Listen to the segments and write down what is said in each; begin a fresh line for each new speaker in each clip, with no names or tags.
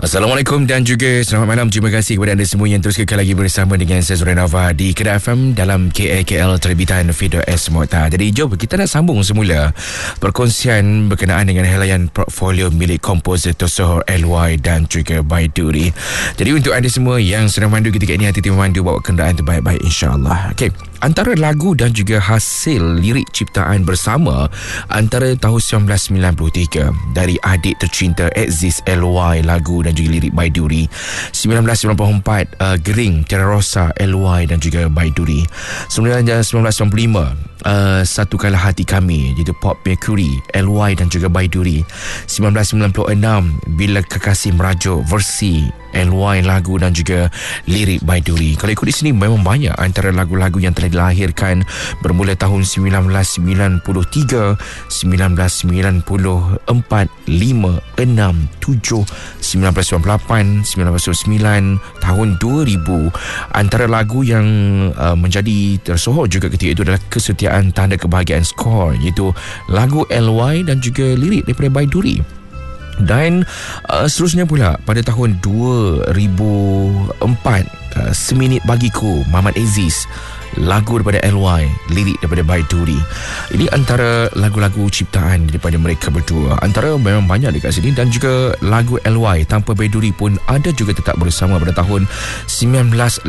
Assalamualaikum dan juga selamat malam. Terima kasih kepada anda semua yang terus kekal lagi bersama dengan saya Zurinova di Kedah FM dalam KAKL terbitan Fido S Mokhtar. Jadi jom kita nak sambung semula perkongsian berkenaan dengan helaian portfolio milik komposer tersohor LY dan juga Baiduri. Jadi untuk anda semua yang sedang memandu ketika ini, hati-hati memandu, bawa kenderaan terbaik-baik insya-Allah. Okey. Antara lagu dan juga hasil lirik ciptaan bersama antara tahun 1993 dari adik tercinta Exis LY, lagu dan juga lirik Baiduri. 1994 Gering Terrosa LY dan juga Baiduri. 1995 Satukanlah Hati Kami, iaitu Pop Mercury LY dan juga Baiduri. 1996 Bila Kekasih Merajuk, versi LY, lagu dan juga lirik Baiduri. Kalau ikut di sini memang banyak antara lagu-lagu yang telah dilahirkan bermula tahun 1993, 1994, 5, 6, 7, 1998, 1999, tahun 2000. Antara lagu yang menjadi tersohor juga ketika itu adalah Kesetiaan Tanda Kebahagiaan Score, iaitu lagu LY dan juga lirik daripada Baiduri. Dan seterusnya pula pada tahun 2004 Seminit Bagiku, Muhammad Aziz, lagu daripada LY, lirik daripada Baiduri. Ini antara lagu-lagu ciptaan daripada mereka berdua. Antara memang banyak dekat sini. Dan juga lagu LY tanpa Baiduri pun ada juga tetap bersama pada tahun 1988,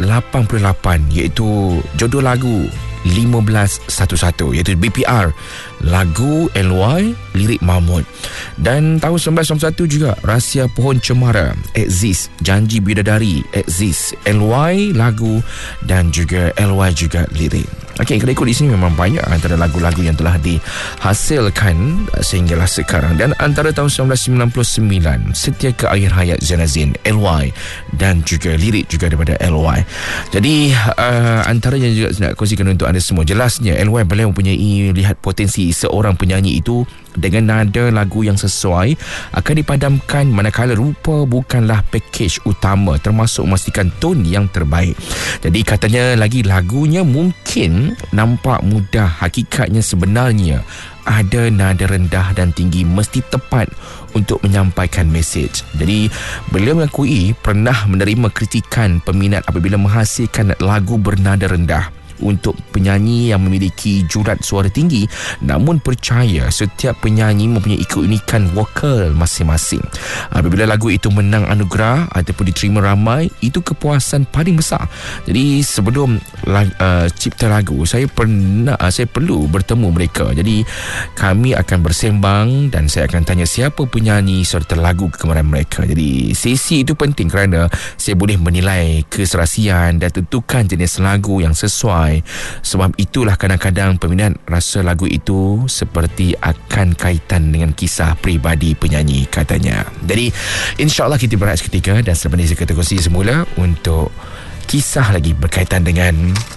iaitu jodoh lagu 1511, iaitu BPR, lagu LY, lirik Mahmud. Dan tahun 1991 juga Rahsia Pohon Cemara, Exis, Janji Bidadari, Exis, LY, lagu dan juga LY juga lirik. Okey, kalau ikut di sini memang banyak antara lagu-lagu yang telah dihasilkan sehinggalah sekarang. Dan antara tahun 1999 Setia ke Akhir Hayat Zainazin, LY dan juga lirik juga daripada LY. Jadi antaranya juga nak kongsikan untuk anda semua. Jelasnya LY beliau mempunyai lihat potensi seorang penyanyi itu dengan nada lagu yang sesuai akan dipadamkan, manakala rupa bukanlah pakej utama, termasuk memastikan tone yang terbaik. Jadi katanya lagi lagunya mungkin nampak mudah, hakikatnya sebenarnya ada nada rendah dan tinggi, mesti tepat untuk menyampaikan mesej. Jadi beliau mengakui pernah menerima kritikan peminat apabila menghasilkan lagu bernada rendah untuk penyanyi yang memiliki jurat suara tinggi, namun percaya setiap penyanyi mempunyai keunikan vokal masing-masing. Apabila lagu itu menang anugerah ataupun diterima ramai, itu kepuasan paling besar. Jadi sebelum cipta lagu, saya perlu bertemu mereka. Jadi kami akan bersembang dan saya akan tanya siapa penyanyi serta lagu kegemaran mereka. Jadi sesi itu penting kerana saya boleh menilai keserasian dan tentukan jenis lagu yang sesuai. Sebab itulah kadang-kadang peminat rasa lagu itu seperti akan kaitan dengan kisah peribadi penyanyi, katanya. Jadi insya-Allah kita berehat seketika dan selepas ini saya kongsi semula untuk kisah lagi berkaitan dengan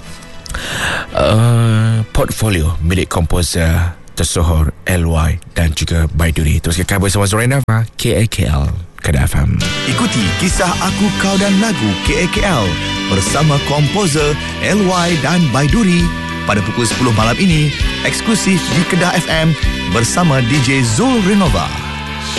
portfolio milik komposer tersohor LY dan juga Baiduri. Terus kekal bersama Zurinova, KAKL Kedah FM.
Ikuti kisah Aku Kau dan Lagu KAKL bersama komposer LY dan Baiduri pada pukul 10 malam ini, eksklusif di Kedah FM bersama DJ Zurinova.